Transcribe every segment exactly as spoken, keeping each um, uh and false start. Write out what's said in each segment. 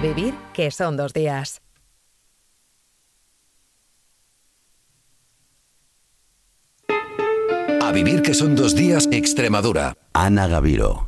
vivir que son dos días. A vivir que son dos días, Extremadura. Ana Gaviro.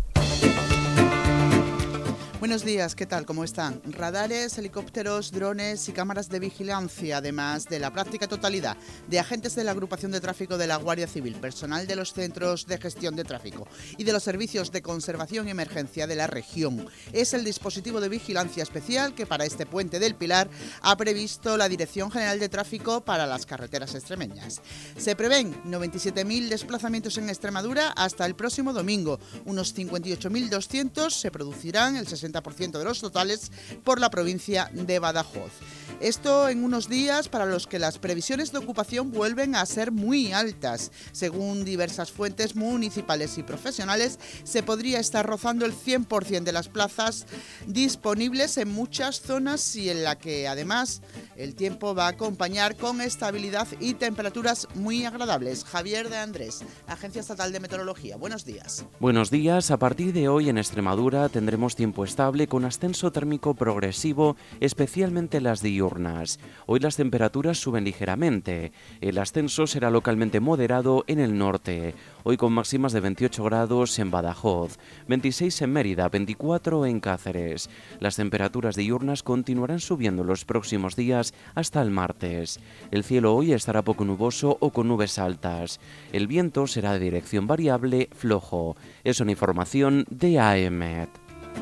Buenos días, ¿qué tal? ¿Cómo están? Radares, helicópteros, drones y cámaras de vigilancia, además de la práctica totalidad de agentes de la agrupación de tráfico de la Guardia Civil, personal de los centros de gestión de tráfico y de los servicios de conservación y emergencia de la región. Es el dispositivo de vigilancia especial que para este puente del Pilar ha previsto la Dirección General de Tráfico para las carreteras extremeñas. Se prevén noventa y siete mil desplazamientos en Extremadura hasta el próximo domingo. Unos cincuenta y ocho mil doscientos se producirán, el sesenta por ciento de los totales, por la provincia de Badajoz. Esto en unos días para los que las previsiones de ocupación vuelven a ser muy altas. Según diversas fuentes municipales y profesionales, se podría estar rozando el cien por ciento de las plazas disponibles en muchas zonas y en la que además el tiempo va a acompañar con estabilidad y temperaturas muy agradables. Javier de Andrés, Agencia Estatal de Meteorología. Buenos días. Buenos días. A partir de hoy en Extremadura tendremos tiempo estable con ascenso térmico progresivo, especialmente las diurnas. Hoy las temperaturas suben ligeramente. El ascenso será localmente moderado en el norte. Hoy con máximas de veintiocho grados en Badajoz, veintiséis en Mérida, veinticuatro en Cáceres. Las temperaturas diurnas continuarán subiendo los próximos días hasta el martes. El cielo hoy estará poco nuboso o con nubes altas. El viento será de dirección variable, flojo. Es una información de A E M E T.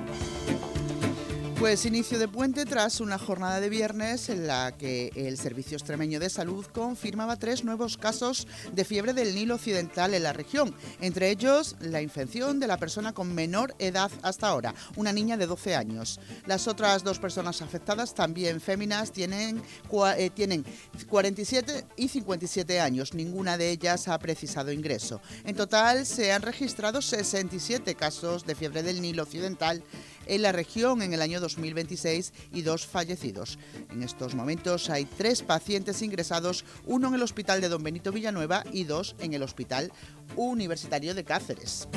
Pues inicio de puente tras una jornada de viernes en la que el Servicio Extremeño de Salud confirmaba tres nuevos casos de fiebre del Nilo Occidental en la región, entre ellos la infección de la persona con menor edad hasta ahora, una niña de doce años. Las otras dos personas afectadas, también féminas, tienen, eh, tienen cuarenta y siete y cincuenta y siete años, ninguna de ellas ha precisado ingreso. En total se han registrado sesenta y siete casos de fiebre del Nilo Occidental en la región en el año dos mil veintiséis y dos fallecidos. En estos momentos hay tres pacientes ingresados, uno en el Hospital de Don Benito Villanueva y dos en el Hospital Universitario de Cáceres.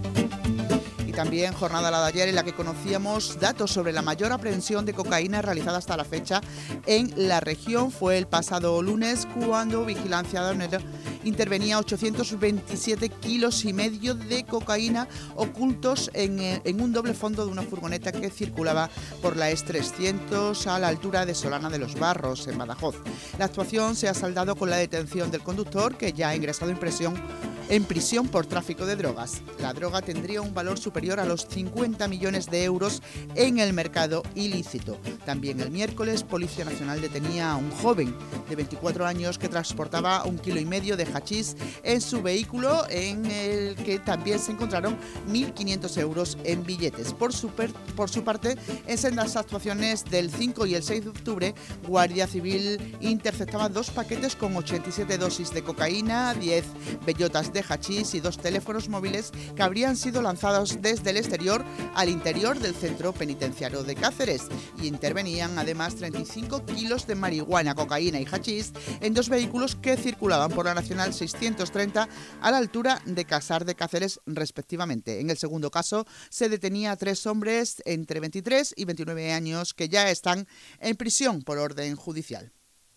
También jornada la de ayer en la que conocíamos datos sobre la mayor aprehensión de cocaína realizada hasta la fecha en la región. Fue el pasado lunes cuando Vigilancia Aduanera intervenía ochocientos veintisiete kilos y medio de cocaína ocultos en, en un doble fondo de una furgoneta que circulaba por la E S trescientos a la altura de Solana de los Barros, en Badajoz. La actuación se ha saldado con la detención del conductor, que ya ha ingresado en prisión en prisión por tráfico de drogas. La droga tendría un valor superior a los cincuenta millones de euros en el mercado ilícito. También el miércoles, Policía Nacional detenía a un joven de veinticuatro años que transportaba un kilo y medio de hachís en su vehículo, en el que también se encontraron mil quinientos euros en billetes. Por su, per, por su parte, en sendas actuaciones del cinco y el seis de octubre, Guardia Civil interceptaba dos paquetes con ochenta y siete dosis de cocaína, diez bellotas de hachís y dos teléfonos móviles que habrían sido lanzados desde el exterior al interior del centro penitenciario de Cáceres, y intervenían además treinta y cinco kilos de marihuana, cocaína y hachís en dos vehículos que circulaban por la Nacional seiscientos treinta a la altura de Casar de Cáceres respectivamente. En el segundo caso se detenía a tres hombres entre veintitrés y veintinueve años que ya están en prisión por orden judicial.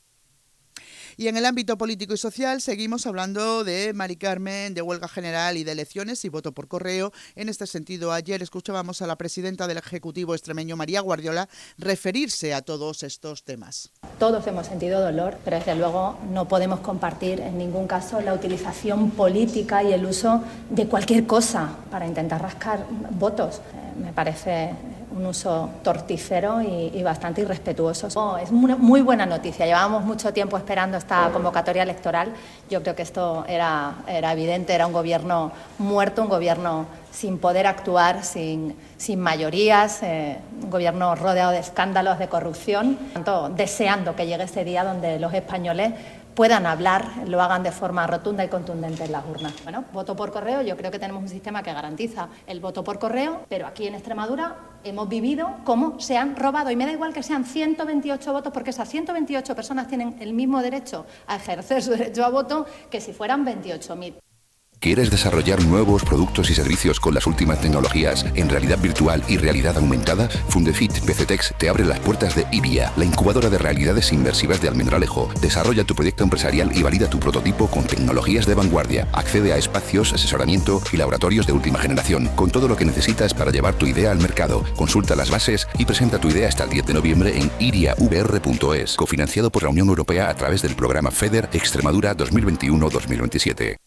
Y en el ámbito político y social seguimos hablando de Mari Carmen, de huelga general y de elecciones y voto por correo. En este sentido, ayer escuchábamos a la presidenta del Ejecutivo extremeño, María Guardiola, referirse a todos estos temas. Todos hemos sentido dolor, pero desde luego no podemos compartir en ningún caso la utilización política y el uso de cualquier cosa para intentar rascar votos. Eh, me parece un uso torticero y, y bastante irrespetuoso. Oh, es una muy buena noticia. Llevábamos mucho tiempo esperando esta convocatoria electoral. Yo creo que esto era, era evidente, era un gobierno muerto, un gobierno sin poder actuar, sin, sin mayorías, eh, un gobierno rodeado de escándalos, de corrupción. Tanto deseando que llegue ese día donde los españoles puedan hablar, lo hagan de forma rotunda y contundente en las urnas. Bueno, voto por correo, yo creo que tenemos un sistema que garantiza el voto por correo, pero aquí en Extremadura hemos vivido cómo se han robado, y me da igual que sean ciento veintiocho votos, porque esas ciento veintiocho personas tienen el mismo derecho a ejercer su derecho a voto que si fueran veintiocho mil. ¿Quieres desarrollar nuevos productos y servicios con las últimas tecnologías en realidad virtual y realidad aumentada? Fundefit PCTex te abre las puertas de IBIA, la incubadora de realidades inmersivas de Almendralejo. Desarrolla tu proyecto empresarial y valida tu prototipo con tecnologías de vanguardia. Accede a espacios, asesoramiento y laboratorios de última generación, con todo lo que necesitas para llevar tu idea al mercado. Consulta las bases y presenta tu idea hasta el diez de noviembre en iria v r punto es, cofinanciado por la Unión Europea a través del programa FEDER Extremadura dos mil veintiuno dos mil veintisiete.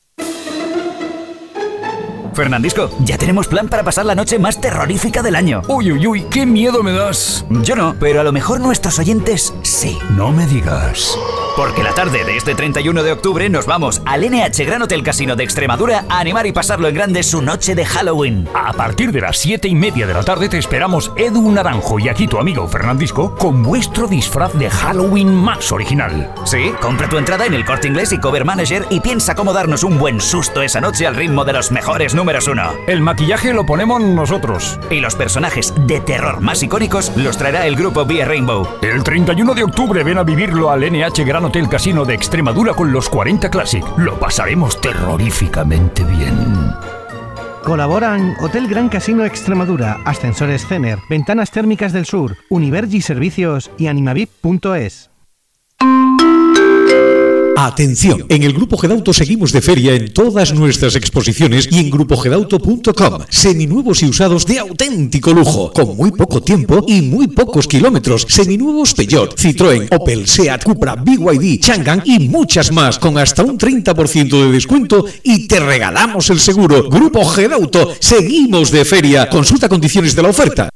Fernandisco, ya tenemos plan para pasar la noche más terrorífica del año. Uy, uy, uy, qué miedo me das. Yo no, pero a lo mejor nuestros oyentes sí. No me digas. Porque la tarde de este treinta y uno de octubre nos vamos al N H Gran Hotel Casino de Extremadura a animar y pasarlo en grande su noche de Halloween. A partir de las siete y media de la tarde te esperamos Edu Naranjo y aquí tu amigo Fernandisco con vuestro disfraz de Halloween más original. Sí, compra tu entrada en el Corte Inglés y Cover Manager y piensa cómo darnos un buen susto esa noche al ritmo de los mejores números uno. El maquillaje lo ponemos nosotros. Y los personajes de terror más icónicos los traerá el grupo Vía Rainbow. El treinta y uno de octubre ven a vivirlo al N H Gran Hotel Casino de Extremadura con los cuarenta Classic. Lo pasaremos terroríficamente bien. Colaboran Hotel Gran Casino Extremadura, Ascensores Cener, Ventanas Térmicas del Sur, Univergi Servicios y animavip punto es. Atención, en el Grupo Gedauto seguimos de feria en todas nuestras exposiciones y en grupo gedauto punto com. Seminuevos y usados de auténtico lujo, con muy poco tiempo y muy pocos kilómetros. Seminuevos Peugeot, Citroën, Opel, Seat, Cupra, B Y D, Changan y muchas más, con hasta un treinta por ciento de descuento y te regalamos el seguro. Grupo Gedauto, seguimos de feria. Consulta condiciones de la oferta.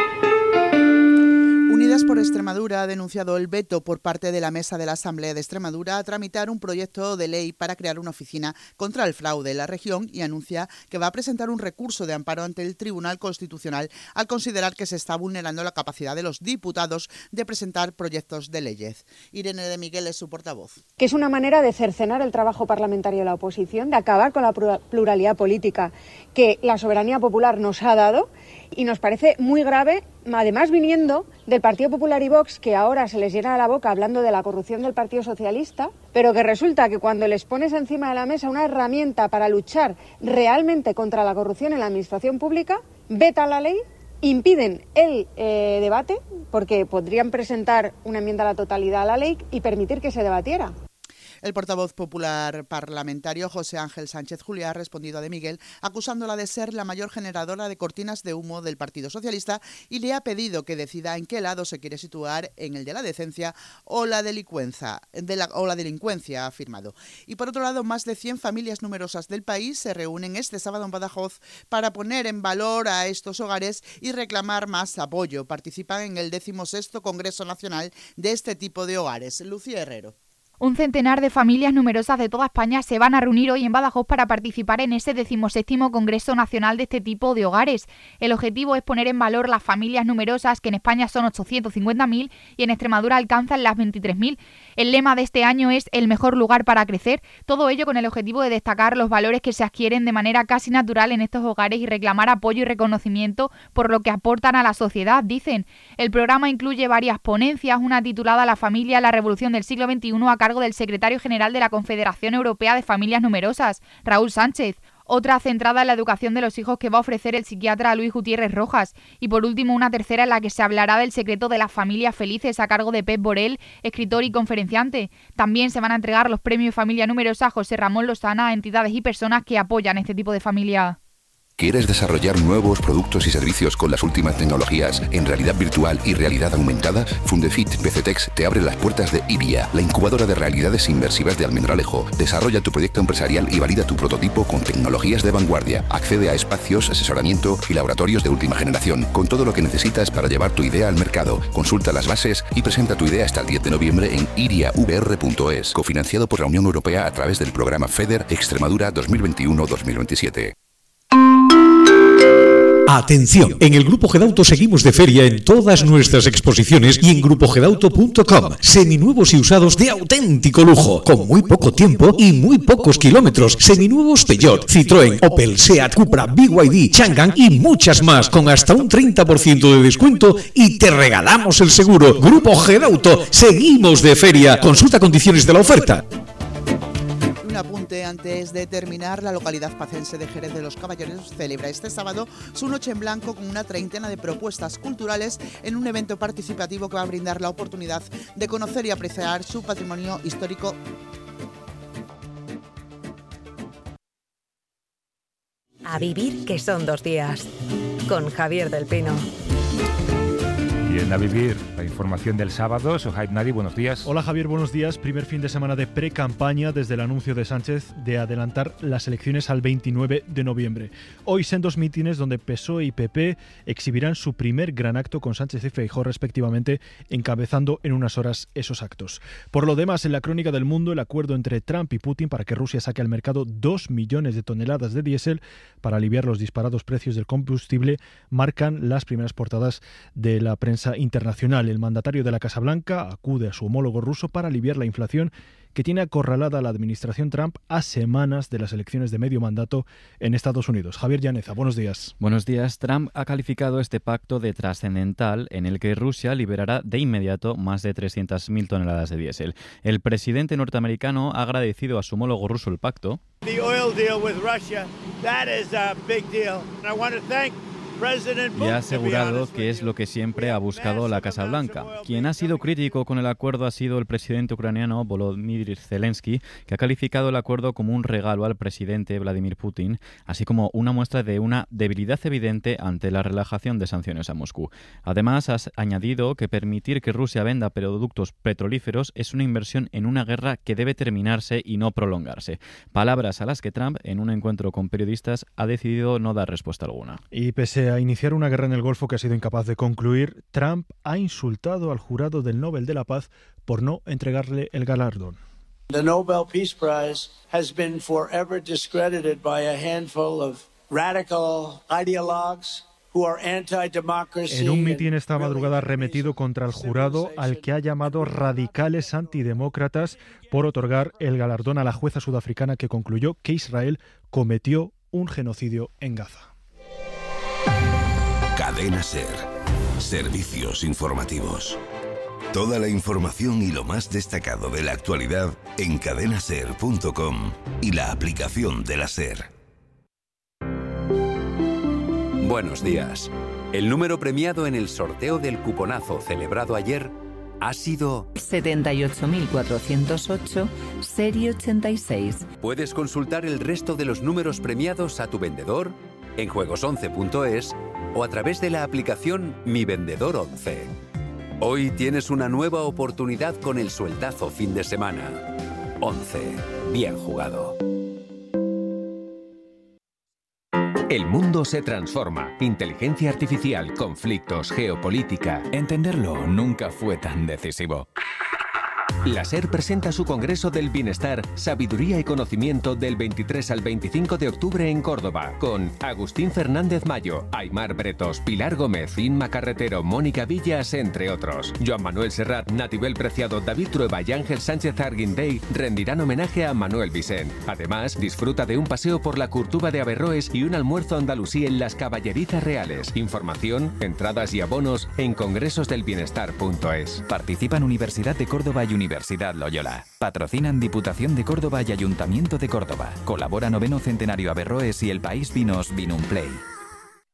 Unidas por Extremadura ha denunciado el veto por parte de la Mesa de la Asamblea de Extremadura a tramitar un proyecto de ley para crear una oficina contra el fraude en la región y anuncia que va a presentar un recurso de amparo ante el Tribunal Constitucional al considerar que se está vulnerando la capacidad de los diputados de presentar proyectos de leyes. Irene de Miguel es su portavoz. Que es una manera de cercenar el trabajo parlamentario de la oposición, de acabar con la pluralidad política que la soberanía popular nos ha dado y nos parece muy grave, además viniendo del Partido Popular y Vox, que ahora se les llena la boca hablando de la corrupción del Partido Socialista, pero que resulta que cuando les pones encima de la mesa una herramienta para luchar realmente contra la corrupción en la administración pública, vetan la ley, impiden el eh, debate, porque podrían presentar una enmienda a la totalidad a la ley y permitir que se debatiera. El portavoz popular parlamentario José Ángel Sánchez Juliá ha respondido a De Miguel acusándola de ser la mayor generadora de cortinas de humo del Partido Socialista y le ha pedido que decida en qué lado se quiere situar, en el de la decencia o la delincuencia, de la, o la delincuencia, ha afirmado. Y por otro lado, más de cien familias numerosas del país se reúnen este sábado en Badajoz para poner en valor a estos hogares y reclamar más apoyo. Participan en el decimosexto Congreso Nacional de este tipo de hogares. Lucía Herrero. Un centenar de familias numerosas de toda España se van a reunir hoy en Badajoz para participar en ese decimoséptimo Congreso Nacional de este tipo de hogares. El objetivo es poner en valor las familias numerosas, que en España son ochocientos cincuenta mil y en Extremadura alcanzan las veintitrés mil. El lema de este año es el mejor lugar para crecer, todo ello con el objetivo de destacar los valores que se adquieren de manera casi natural en estos hogares y reclamar apoyo y reconocimiento por lo que aportan a la sociedad, dicen. El programa incluye varias ponencias, una titulada La familia, la revolución del siglo veintiuno a cargo del secretario general de la Confederación Europea de Familias Numerosas, Raúl Sánchez. Otra centrada en la educación de los hijos que va a ofrecer el psiquiatra Luis Gutiérrez Rojas. Y por último, una tercera en la que se hablará del secreto de las familias felices a cargo de Pep Borel, escritor y conferenciante. También se van a entregar los premios Familia Numerosa José Ramón Lozana a entidades y personas que apoyan este tipo de familia. ¿Quieres desarrollar nuevos productos y servicios con las últimas tecnologías en realidad virtual y realidad aumentada? Fundefit PCTex te abre las puertas de IBIA, la incubadora de realidades inmersivas de Almendralejo. Desarrolla tu proyecto empresarial y valida tu prototipo con tecnologías de vanguardia. Accede a espacios, asesoramiento y laboratorios de última generación, con todo lo que necesitas para llevar tu idea al mercado. Consulta las bases y presenta tu idea hasta el diez de noviembre en iria v r punto es, cofinanciado por la Unión Europea a través del programa FEDER Extremadura dos mil veintiuno dos mil veintisiete. Atención, en el Grupo Gedauto seguimos de feria en todas nuestras exposiciones y en grupo gedauto punto com. Seminuevos y usados de auténtico lujo, con muy poco tiempo y muy pocos kilómetros. Seminuevos Peugeot, Citroën, Opel, Seat, Cupra, B Y D, Changan y muchas más, con hasta un treinta por ciento de descuento y te regalamos el seguro. Grupo Gedauto, seguimos de feria. Consulta condiciones de la oferta. Un apunte Monte. Antes de terminar, la localidad pacense de Jerez de los Caballeros celebra este sábado su Noche en Blanco con una treintena de propuestas culturales en un evento participativo que va a brindar la oportunidad de conocer y apreciar su patrimonio histórico. A vivir, que son dos días. Con Javier del Pino. Bien, a vivir, la información del sábado. Sohaib Nadi, buenos días. Hola Javier, buenos días. Primer fin de semana de pre-campaña desde el anuncio de Sánchez de adelantar las elecciones al veintinueve de noviembre. Hoy sendos mítines donde P S O E y P P exhibirán su primer gran acto con Sánchez y Feijóo respectivamente, encabezando en unas horas esos actos. Por lo demás, en la crónica del mundo, el acuerdo entre Trump y Putin para que Rusia saque al mercado dos millones de toneladas de diésel para aliviar los disparados precios del combustible marcan las primeras portadas de la prensa internacional. El mandatario de la Casa Blanca acude a su homólogo ruso para aliviar la inflación que tiene acorralada a la administración Trump a semanas de las elecciones de medio mandato en Estados Unidos. Javier Llaneza, buenos días. Buenos días. Trump ha calificado este pacto de trascendental en el que Rusia liberará de inmediato más de trescientas mil toneladas de diésel. El presidente norteamericano ha agradecido a su homólogo ruso el pacto. The oil deal with Russia, that is a big deal. I want to thank y ha asegurado que es lo que siempre ha buscado la Casa Blanca. Quien ha sido crítico con el acuerdo ha sido el presidente ucraniano Volodymyr Zelensky, que ha calificado el acuerdo como un regalo al presidente Vladimir Putin, así como una muestra de una debilidad evidente ante la relajación de sanciones a Moscú. Además, ha añadido que permitir que Rusia venda productos petrolíferos es una inversión en una guerra que debe terminarse y no prolongarse. Palabras a las que Trump, en un encuentro con periodistas, ha decidido no dar respuesta alguna. Y pese a iniciar una guerra en el Golfo que ha sido incapaz de concluir, Trump ha insultado al jurado del Nobel de la Paz por no entregarle el galardón. The Nobel Peace Prize has been forever discredited by a handful of radical ideologues who are anti-democracy. En un mitin esta madrugada ha arremetido contra el jurado, al que ha llamado radicales antidemócratas, por otorgar el galardón a la jueza sudafricana que concluyó que Israel cometió un genocidio en Gaza. Cadena SER. Servicios informativos. Toda la información y lo más destacado de la actualidad en cadena ser punto com y la aplicación de la SER. Buenos días. El número premiado en el sorteo del cuponazo celebrado ayer ha sido setenta y ocho mil cuatrocientos ocho, serie ochenta y seis. Puedes consultar el resto de los números premiados a tu vendedor en juegos once punto es o a través de la aplicación Mi Vendedor once. Hoy tienes una nueva oportunidad con el sueldazo fin de semana. once. Bien jugado. El mundo se transforma. Inteligencia artificial, conflictos, geopolítica. Entenderlo nunca fue tan decisivo. La SER presenta su Congreso del Bienestar, Sabiduría y Conocimiento del veintitrés al veinticinco de octubre en Córdoba, con Agustín Fernández Mayo, Aymar Bretos, Pilar Gómez, Inma Carretero, Mónica Villas, entre otros. Joan Manuel Serrat, Natibel Preciado, David Trueba y Ángel Sánchez Arguindey rendirán homenaje a Manuel Vicent. Además, disfruta de un paseo por la Curtuba de Averroes y un almuerzo andalusí en las Caballerizas Reales. Información, entradas y abonos en congresos del bienestar punto es. Participan Universidad de Córdoba y Universidad Loyola. Patrocinan Diputación de Córdoba y Ayuntamiento de Córdoba. Colabora Noveno Centenario Averroes y El País Vinos Vinum Play.